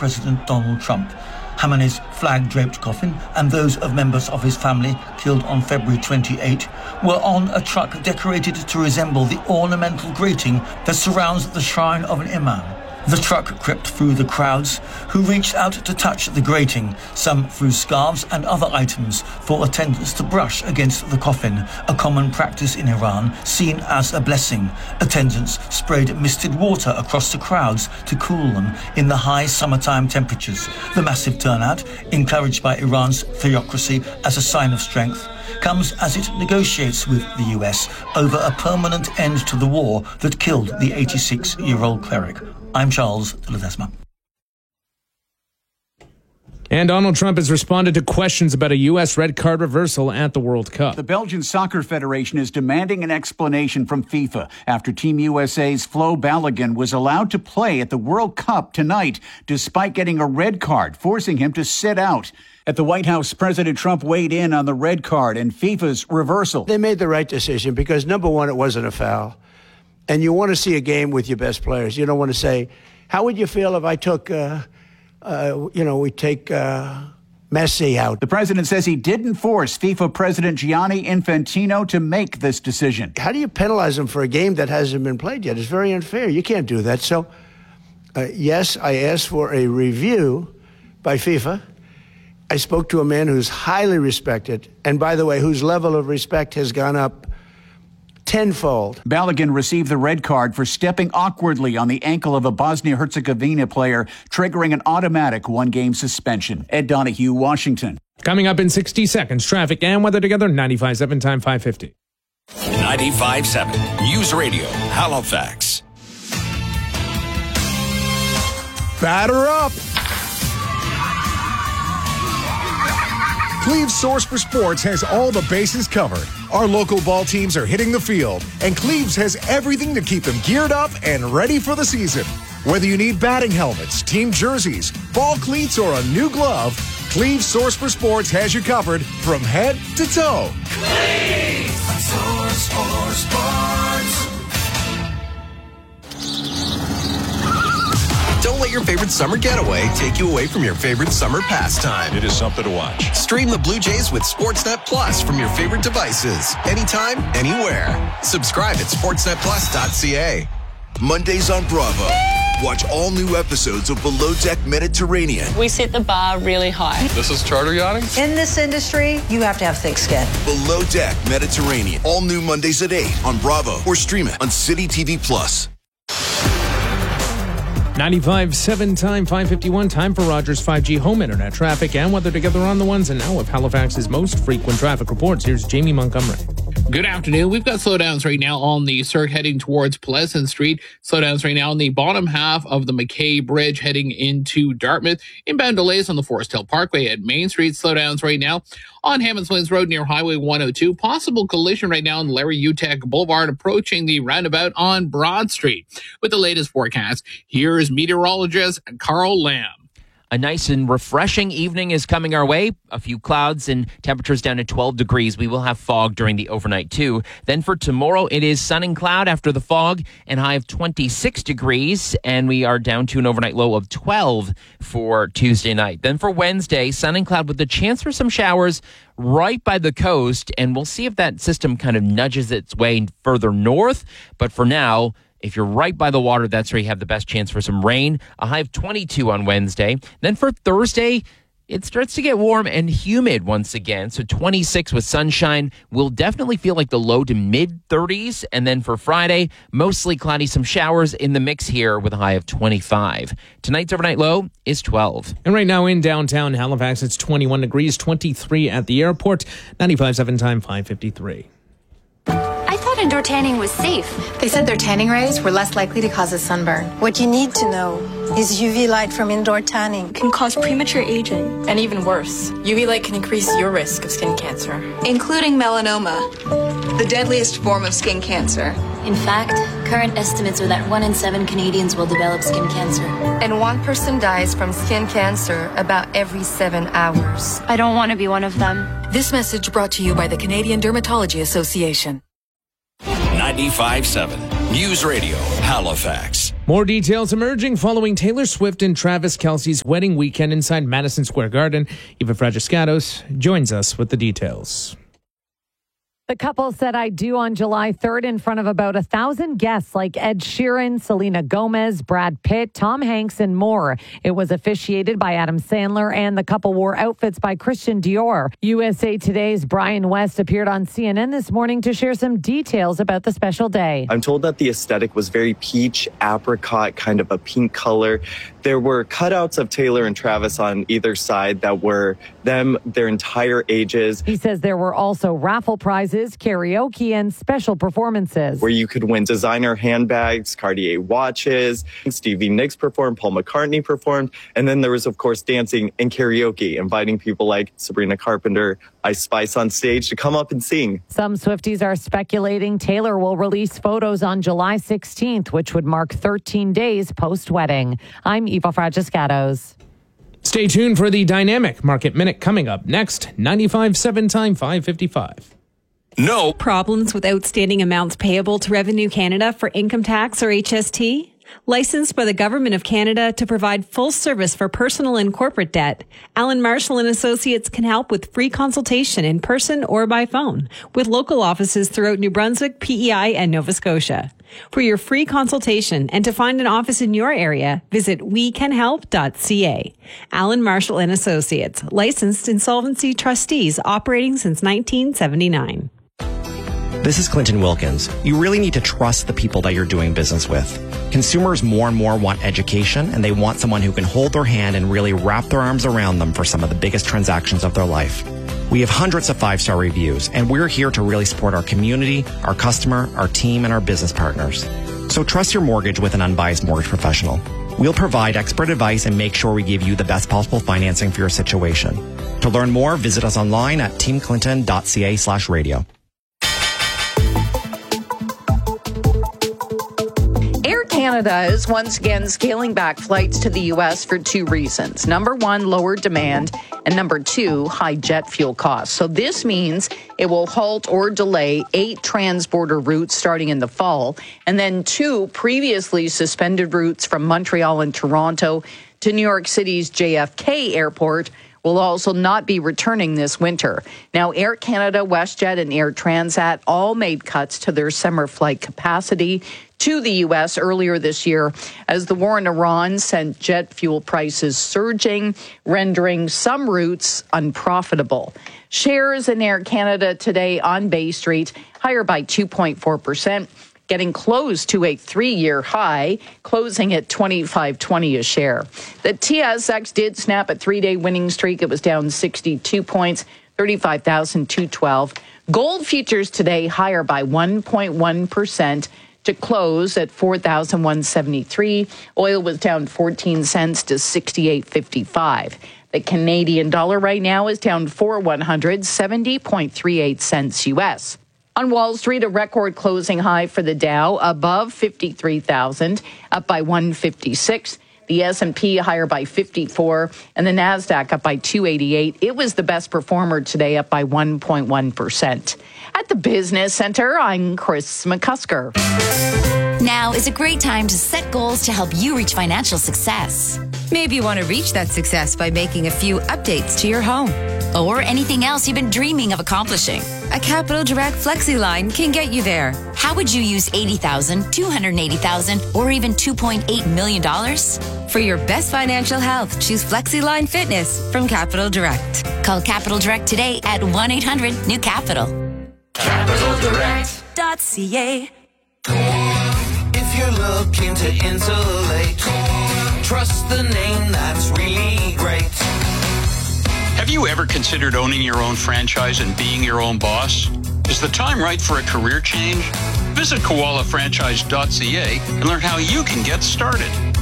President Donald Trump. Khamenei's flag-draped coffin and those of members of his family killed on February 28 were on a truck decorated to resemble the ornamental grating that surrounds the shrine of an imam. The truck crept through the crowds, who reached out to touch the grating, some threw scarves and other items for attendants to brush against the coffin, a common practice in Iran seen as a blessing. Attendants sprayed misted water across the crowds to cool them in the high summertime temperatures. The massive turnout, encouraged by Iran's theocracy as a sign of strength, comes as it negotiates with the US over a permanent end to the war that killed the 86-year-old cleric. I'm Charles de Ledesma. And Donald Trump has responded to questions about a U.S. red card reversal at the World Cup. The Belgian Soccer Federation is demanding an explanation from FIFA after Team USA's Flo Balogun was allowed to play at the World Cup tonight, despite getting a red card, forcing him to sit out. At the White House, President Trump weighed in on the red card and FIFA's reversal. They made the right decision because, number one, it wasn't a foul. And you want to see a game with your best players. You don't want to say, how would you feel if I took, we take Messi out? The president says he didn't force FIFA President Gianni Infantino to make this decision. How do you penalize him for a game that hasn't been played yet? It's very unfair. You can't do that. So, yes, I asked for a review by FIFA. I spoke to a man who's highly respected, and by the way, whose level of respect has gone up tenfold. Balogun received the red card for stepping awkwardly on the ankle of a Bosnia-Herzegovina player, triggering an automatic one-game suspension. Ed Donahue, Washington. Coming up in 60 seconds, traffic and weather together, 95.7 time 550. 95.7 News Radio, Halifax. Batter up! Cleve's Source for Sports has all the bases covered. Our local ball teams are hitting the field, and Cleve's has everything to keep them geared up and ready for the season. Whether you need batting helmets, team jerseys, ball cleats, or a new glove, Cleve's Source for Sports has you covered from head to toe. Cleve's Source for Sports. Don't let your favorite summer getaway take you away from your favorite summer pastime. It is something to watch. Stream the Blue Jays with Sportsnet Plus from your favorite devices. Anytime, anywhere. Subscribe at sportsnetplus.ca. Mondays on Bravo. Watch all new episodes of Below Deck Mediterranean. We set the bar really high. This is charter yachting? In this industry, you have to have thick skin. Below Deck Mediterranean. All new Mondays at 8 on Bravo or stream it on City TV Plus. 95.7 time 551. Time for Rogers 5G home internet traffic and weather together on the ones and now of Halifax's most frequent traffic reports. Here's Jamie Montgomery. Good afternoon. We've got slowdowns right now on the Cirque heading towards Pleasant Street. Slowdowns right now on the bottom half of the McKay Bridge heading into Dartmouth. Inbound delays on the Forest Hill Parkway at Main Street. Slowdowns right now on Hammonds Plains Road near Highway 102. Possible collision right now on Larry Utek Boulevard approaching the roundabout on Broad Street. With the latest forecast, here's meteorologist Carl Lamb. A nice and refreshing evening is coming our way. A few clouds and temperatures down to 12 degrees. We will have fog during the overnight too. Then for tomorrow, it is sun and cloud after the fog and high of 26 degrees. And we are down to an overnight low of 12 for Tuesday night. Then for Wednesday, sun and cloud with the chance for some showers right by the coast. And we'll see if that system kind of nudges its way further north. But for now, if you're right by the water, that's where you have the best chance for some rain. A high of 22 on Wednesday. Then for Thursday, it starts to get warm and humid once again. So 26 with sunshine will definitely feel like the low to mid 30s. And then for Friday, mostly cloudy, some showers in the mix here with a high of 25. Tonight's overnight low is 12. And right now in downtown Halifax, it's 21 degrees, 23 at the airport, 95.7 time 553. I thought indoor tanning was safe. They said their tanning rays were less likely to cause a sunburn. What you need to know is UV light from indoor tanning can cause premature aging. And even worse, UV light can increase your risk of skin cancer, including melanoma, the deadliest form of skin cancer. In fact, current estimates are that 1 in 7 Canadians will develop skin cancer. And 1 person dies from skin cancer about every 7 hours. I don't want to be one of them. This message brought to you by the Canadian Dermatology Association. 95.7 News Radio, Halifax. More details emerging following Taylor Swift and Travis Kelce's wedding weekend inside Madison Square Garden. Eva Fragiscatos joins us with the details. The couple said "I do" on July 3rd in front of about 1,000 guests like Ed Sheeran, Selena Gomez, Brad Pitt, Tom Hanks, and more. It was officiated by Adam Sandler, and the couple wore outfits by Christian Dior. USA Today's Brian West appeared on CNN this morning to share some details about the special day. I'm told that the aesthetic was very peach, apricot, kind of a pink color. There were cutouts of Taylor and Travis on either side that were them, their entire ages. He says there were also raffle prizes, karaoke, and special performances. Where you could win designer handbags, Cartier watches. Stevie Nicks performed, Paul McCartney performed. And then there was, of course, dancing and karaoke, inviting people like Sabrina Carpenter, Ice Spice on stage to come up and sing. Some Swifties are speculating Taylor will release photos on July 16th, which would mark 13 days post-wedding. I'm Eva Fragiscatos. Stay tuned for the Dynamic Market Minute coming up next. 95.7 Time, 5:55. No problems with outstanding amounts payable to Revenue Canada for income tax or HST? Licensed by the Government of Canada to provide full service for personal and corporate debt, Alan Marshall and Associates can help with free consultation in person or by phone with local offices throughout New Brunswick, PEI, and Nova Scotia. For your free consultation and to find an office in your area, visit wecanhelp.ca. Alan Marshall and Associates, licensed insolvency trustees operating since 1979. This is Clinton Wilkins. You really need to trust the people that you're doing business with. Consumers more and more want education, and they want someone who can hold their hand and really wrap their arms around them for some of the biggest transactions of their life. We have hundreds of 5-star reviews, and we're here to really support our community, our customer, our team, and our business partners. So trust your mortgage with an unbiased mortgage professional. We'll provide expert advice and make sure we give you the best possible financing for your situation. To learn more, visit us online at teamclinton.ca/radio. Canada is once again scaling back flights to the U.S. for two reasons. Number one, lower demand, and number two, high jet fuel costs. So this means it will halt or delay 8 transborder routes starting in the fall, and then 2 previously suspended routes from Montreal and Toronto to New York City's JFK Airport will also not be returning this winter. Now, Air Canada, WestJet, and Air Transat all made cuts to their summer flight capacity to the U.S. earlier this year as the war in Iran sent jet fuel prices surging, rendering some routes unprofitable. Shares in Air Canada today on Bay Street higher by 2.4%, getting close to a 3-year high, closing at $25.20 a share. The TSX did snap a 3-day winning streak. It was down 62 points, 35,212. Gold futures today higher by 1.1%. to close at $4,173. Oil was down 14 cents to $68.55. The Canadian dollar right now is down 4.70.38 cents U.S. On Wall Street, a record closing high for the Dow above 53,000, up by 156. The S&P higher by 54, and the NASDAQ up by 288. It was the best performer today, up by 1.1%. At the Business Center, I'm Chris McCusker. Now is a great time to set goals to help you reach financial success. Maybe you want to reach that success by making a few updates to your home. Or anything else you've been dreaming of accomplishing. A Capital Direct FlexiLine can get you there. How would you use $80,000, $280,000, or even $2.8 million? For your best financial health, choose FlexiLine Fitness from Capital Direct. Call Capital Direct today at 1-800-NEW-CAPITAL. CapitalDirect.ca. If you're looking to insulate, trust the name that's really great. Have you ever considered owning your own franchise and being your own boss? Is the time right for a career change? Visit koalafranchise.ca and learn how you can get started.